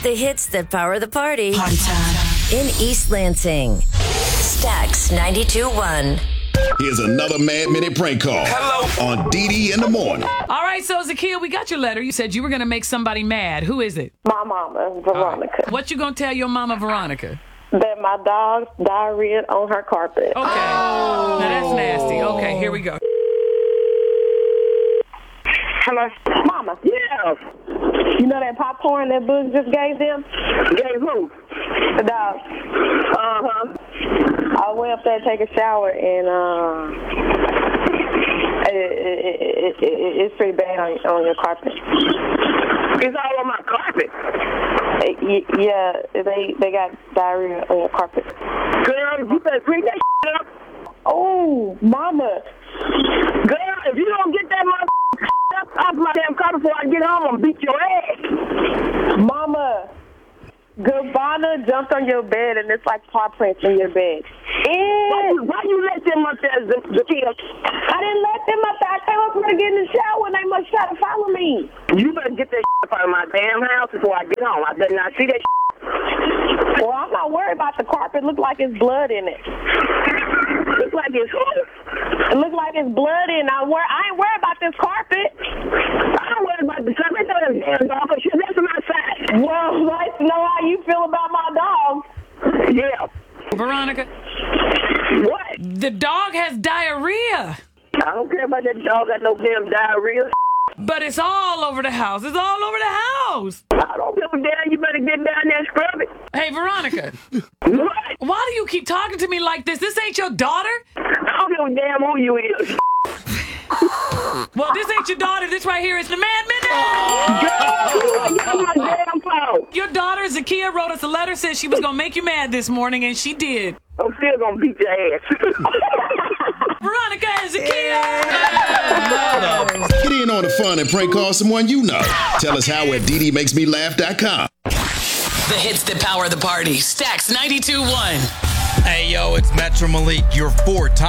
The hits that power the party. Party time. In East Lansing. Stax 92.1. Here's another Mad Minute prank call. Hello. On DD in the morning. All right, so Zakia, we got your letter. You said you were going to make somebody mad. Who is it? My mama, Veronica. Right. What you going to tell your mama, Veronica? That my dog's diarrhea on her carpet. Okay. Now that's nasty. Okay, here we go. Hello? Mama. Yeah. You know that popcorn that Boog just gave them? Gave who? The dog. Uh-huh. I went up there to take a shower, and it's pretty bad on your carpet. It's all on my carpet. Yeah, they got diarrhea on your carpet. Girl, you better bring that up. Oh, Mama. Girl, if you don't get that up off my damn carpet before I get home, I'm gonna beat your ass. Mama. Gabbana jumped on your bed, and it's like paw prints in your bed. Why you let them up there, Zakia? I didn't let them up there. I came up here to get in the shower, and they must try to follow me. You better get that up out of my damn house before I get home. I did not see that. Well, I'm not worried about the carpet. Look like it's blood in it. Look like it's It look like it's blood in it. I ain't worried about this carpet. I don't worry about the carpet. That's my side. Well, I'd like to know how you feel about my dog. Yeah. Veronica. What? The dog has diarrhea. I don't care about that dog. Got no damn diarrhea. But it's all over the house. It's all over the house. I don't give a damn. You better get down there and scrub it. Hey, Veronica. What? Why do you keep talking to me like this? This ain't your daughter? I don't give a damn who you is. Well, this ain't your daughter. This right here is the Mad Minute. Get my damn phone. Your daughter, Zakia, wrote us a letter, said she was going to make you mad this morning, and she did. I'm still gonna beat your ass. Veronica and Zakia. Get in on the fun and prank call someone you know. Tell us how at ddmakesmelaugh.com. The hits that power the party. Stax 92.1. Hey, yo, it's Metro Malik, your 4-time